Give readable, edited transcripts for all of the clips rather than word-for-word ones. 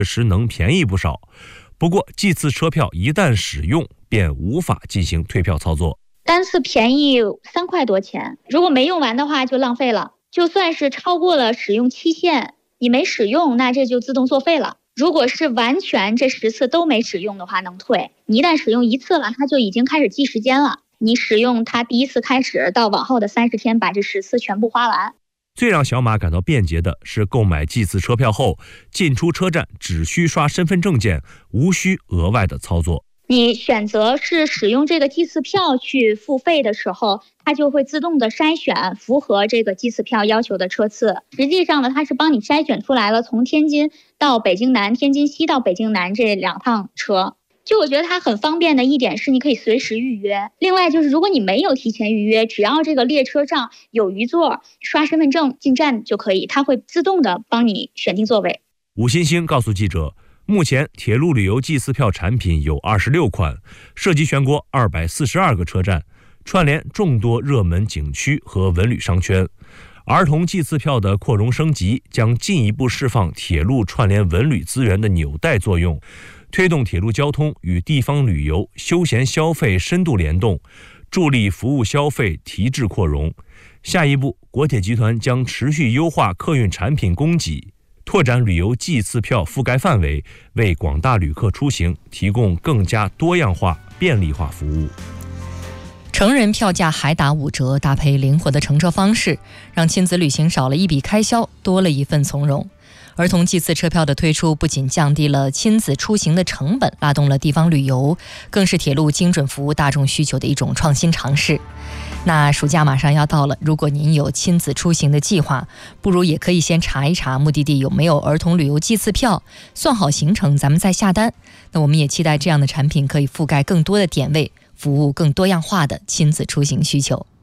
实能便宜不少。不过祭次车票一旦使用，便无法进行退票操作。 单次便宜3块多钱，如果没用完的话就浪费了。就算是超过了使用期限，你没使用，那这就自动作废了。如果是完全这10次都没使用的话，能退。你一旦使用1次了，它就已经开始计时间了。你使用它第1次开始到往后的30天，把这10次全部花完。 最让小马感到便捷的是，购买祭次车票后，进出车站只需刷身份证件，无需额外的操作。 你选择是使用这个祭次票去付费的时候，它就会自动的筛选符合这个祭次票要求的车次。实际上呢，它是帮你筛选出来了从天津到北京南、天津西到北京南这2趟车。就我觉得它很方便的一点是，你可以随时预约。另外就是，如果你没有提前预约，只要这个列车上有余座，刷身份证进站就可以，它会自动的帮你选定座位。 吴欣欣告诉记者，目前铁路旅游祭次票产品有26款，涉及全国242个车站，串联众多热门景区和文旅商圈。儿童祭次票的扩容升级，将进一步释放铁路串联文旅资源的纽带作用，推动铁路交通与地方旅游、休闲消费深度联动，助力服务消费提质扩容。下一步，国铁集团将持续优化客运产品供给，拓展旅游祭次票覆盖范围，为广大旅客出行提供更加多样化、便利化服务。 成人票价还打5折，搭配灵活的乘车方式，让亲子旅行少了一笔开销，多了一份从容。儿童祭次车票的推出不仅降低了亲子出行的成本，拉动了地方旅游，更是铁路精准服务大众需求的一种创新尝试。那暑假马上要到了，如果您有亲子出行的计划，不如也可以先查一查目的地有没有儿童旅游祭次票，算好行程咱们再下单。那我们也期待这样的产品可以覆盖更多的点位，服务更多样化的亲子出行需求。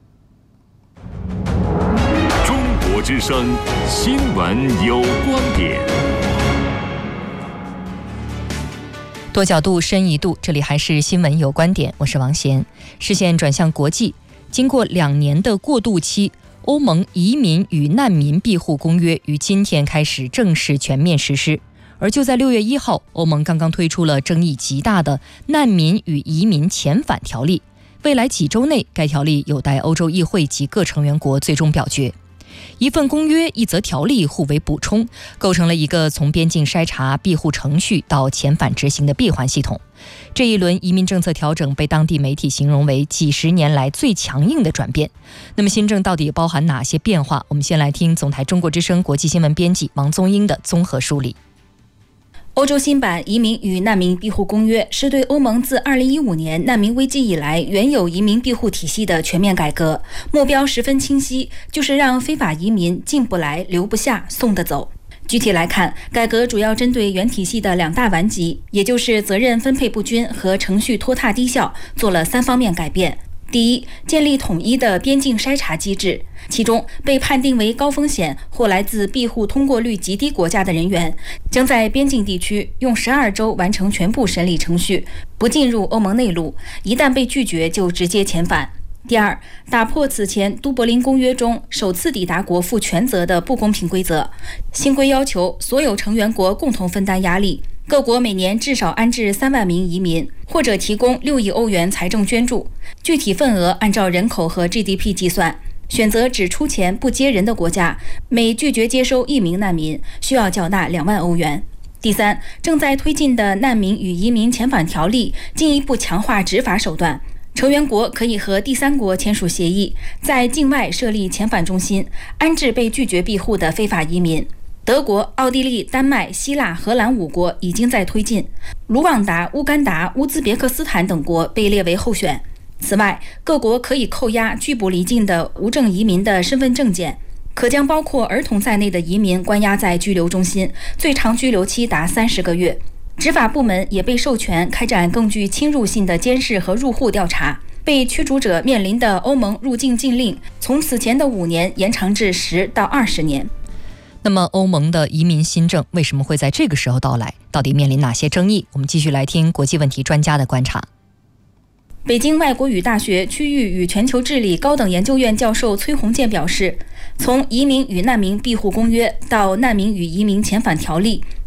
中国之声新闻有观点， 多角度深一度，这里还是新闻有观点，我是王贤。视线转向国际，经过2年的过渡期，欧盟移民与难民庇护公约于今天开始正式全面实施。而就在6月1号，欧盟刚刚推出了争议极大的难民与移民遣返条例，未来几周内该条例有待欧洲议会及各成员国最终表决。一份公约一则条例互为补充，构成了一个从边境筛查、庇护程序到遣返执行的闭环系统。这一轮移民政策调整被当地媒体形容为几10年来最强硬的转变。那么新政到底包含哪些变化？我们先来听总台中国之声国际新闻编辑王宗英的综合梳理。 欧洲新版移民与难民庇护公约是对欧盟自2015年难民危机以来原有移民庇护体系的全面改革，目标十分清晰，就是让非法移民进不来、留不下、送得走。具体来看，改革主要针对原体系的2大顽疾，也就是责任分配不均和程序拖沓低效，做了3方面改变。第一，建立统一的边境筛查机制，其中被判定为高风险或来自庇护通过率极低国家的人员，将在边境地区用12周完成全部审理程序，不进入欧盟内陆，一旦被拒绝就直接遣返。第二，打破此前都柏林公约中首次抵达国负全责的不公平规则，新规要求所有成员国共同分担压力，各国每年至少安置3万名移民，或者提供6亿欧元财政捐助，具体份额按照人口和 GDP 计算。选择只出钱不接人的国家，每拒绝接收1名难民，需要缴纳2万欧元。第三，正在推进的难民与移民遣返条例进一步强化执法手段，成员国可以和第三国签署协议，在境外设立遣返中心，安置被拒绝庇护的非法移民。德国、奥地利、丹麦、希腊、荷兰5国已经在推进，卢旺达、乌干达、乌兹别克斯坦等国被列为候选。此外，各国可以扣押拒捕离境的无证移民的身份证件，可将包括儿童在内的移民关押在拘留中心，最长拘留期达30个月。执法部门也被授权开展更具侵入性的监视和入户调查，被驱逐者面临的欧盟入境禁令从此前的5年延长至10到20年。 那么欧盟的移民新政为什么会在这个时候到来？到底面临哪些争议？我们继续来听国际问题专家的观察。 北京外国语大学区域与全球治理高等研究院教授崔洪建表示，从移民与难民庇护公约到难民与移民遣返条例，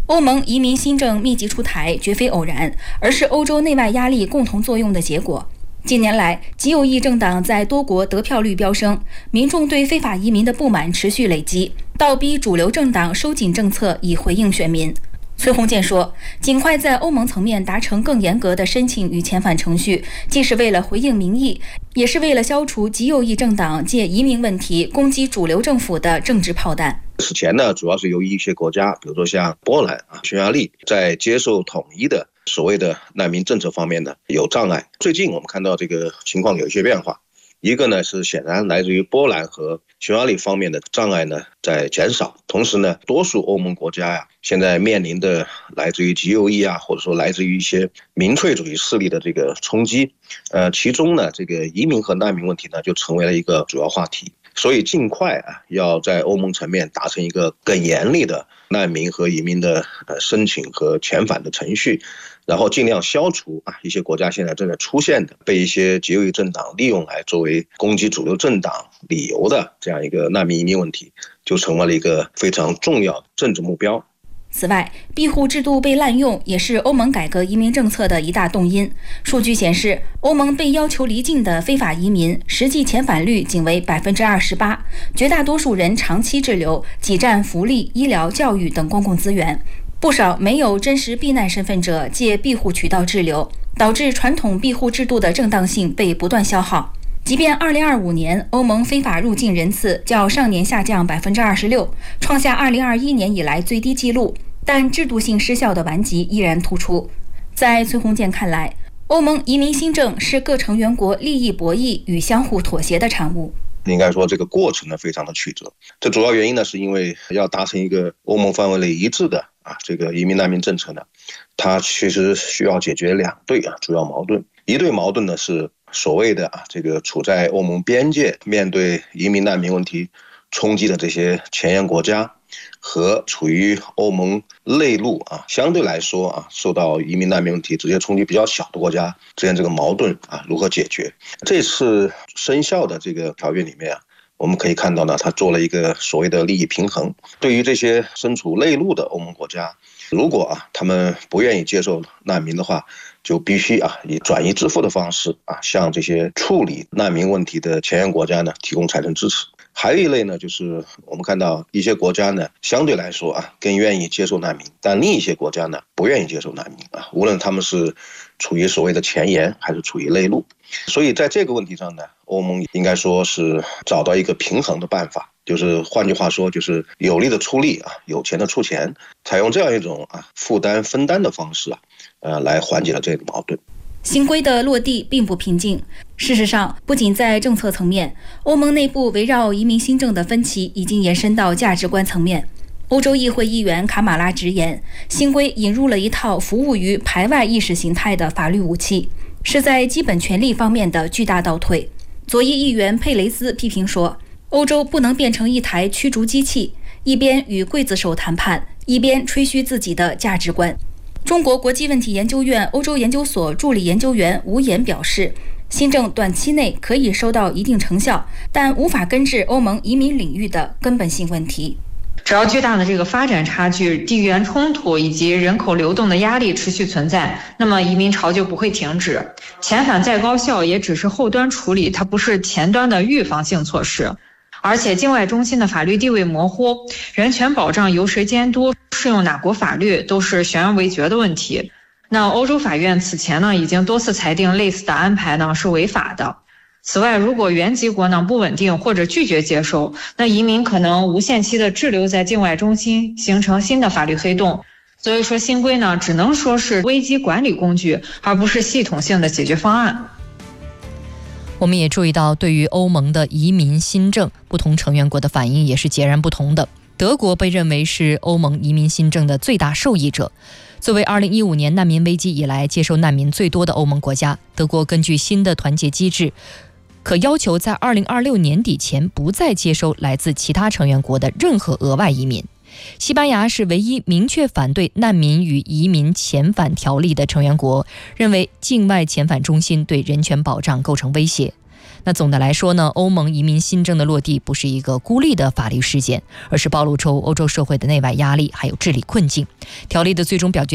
欧盟移民新政密集出台绝非偶然，而是欧洲内外压力共同作用的结果。近年来，极右翼政党在多国得票率飙升，民众对非法移民的不满持续累积，倒逼主流政党收紧政策以回应选民。崔洪建说，尽快在欧盟层面达成更严格的申请与遣返程序，既是为了回应民意，也是为了消除极右翼政党借移民问题攻击主流政府的政治炮弹。 此前呢，主要是由于一些国家，比如说像波兰、匈牙利，在接受统一的所谓的难民政策方面呢有障碍。最近我们看到这个情况有一些变化，一个呢是显然来自于波兰和匈牙利方面的障碍呢在减少，同时呢，多数欧盟国家现在面临的来自于极右翼或者说来自于一些民粹主义势力的这个冲击，其中呢，这个移民和难民问题呢就成为了一个主要话题。所以尽快要在欧盟层面达成一个更严厉的难民和移民的申请和遣返的程序，然后尽量消除一些国家现在正在出现的被一些极右翼政党利用来作为攻击主流政党理由的这样一个难民移民问题，就成为了一个非常重要的政治目标。 此外，庇护制度被滥用也是欧盟改革移民政策的一大动因。数据显示，欧盟被要求离境的非法移民实际遣返率仅为 28%， 绝大多数人长期滞留，挤占福利、医疗、教育等公共资源。不少没有真实避难身份者借庇护渠道滞留，导致传统庇护制度的正当性被不断消耗。即便2025年欧盟非法入境人次较上年下降 26%， 创下2021年以来最低纪录，但制度性失效的顽疾依然突出。在崔洪建看来，欧盟移民新政是各成员国利益博弈与相互妥协的产物。 应该说这个过程呢非常的曲折，这主要原因呢是因为要达成一个欧盟范围内一致的这个移民难民政策呢，它其实需要解决两对主要矛盾。一对矛盾呢是所谓的这个处在欧盟边界面对移民难民问题冲击的这些前沿国家，和处于欧盟内陆相对来说受到移民难民问题直接冲击比较小的国家之间这个矛盾如何解决。这次生效的这个条约里面我们可以看到呢，它做了一个所谓的利益平衡。对于这些身处内陆的欧盟国家，如果他们不愿意接受难民的话，就必须以转移支付的方式向这些处理难民问题的前沿国家呢提供财政支持。还有一类呢，就是我们看到一些国家呢相对来说更愿意接受难民，但另一些国家呢不愿意接受难民无论他们是处于所谓的前沿还是处于内陆。所以在这个问题上呢，欧盟应该说是找到一个平衡的办法，就是换句话说，就是有力的出力有钱的出钱，采用这样一种负担分担的方式来缓解了这个矛盾。 新规的落地并不平静。事实上，不仅在政策层面，欧盟内部围绕移民新政的分歧已经延伸到价值观层面。欧洲议会议员卡马拉直言，新规引入了一套服务于排外意识形态的法律武器，是在基本权利方面的巨大倒退。左翼议员佩雷斯批评说，欧洲不能变成一台驱逐机器，一边与刽子手谈判，一边吹嘘自己的价值观。中国国际问题研究院欧洲研究所助理研究员吴岩表示，新政短期内可以收到一定成效，但无法根治欧盟移民领域的根本性问题。 只要巨大的这个发展差距、地缘冲突以及人口流动的压力持续存在，那么移民潮就不会停止。遣返再高效，也只是后端处理，它不是前端的预防性措施。而且境外中心的法律地位模糊，人权保障由谁监督，适用哪国法律，都是悬而未决的问题。那欧洲法院此前呢，已经多次裁定类似的安排呢是违法的。此外，如果原籍国呢不稳定或者拒绝接收，那移民可能无限期的滞留在境外中心，形成新的法律黑洞。所以说新规呢只能说是危机管理工具，而不是系统性的解决方案。 我们也注意到，对于欧盟的移民新政，不同成员国的反应也是截然不同的。德国被认为是欧盟移民新政的最大受益者。作为2015年难民危机以来接收难民最多的欧盟国家，德国根据新的团结机制，可要求在2026年底前不再接收来自其他成员国的任何额外移民。西班牙是唯一明确反对难民与移民遣返条例的成员国，认为境外遣返中心对人权保障构成威胁。 那总的来说呢，欧盟移民新政的落地不是一个孤立的法律事件，而是暴露出欧洲社会的内外压力还有治理困境。条例的最终表决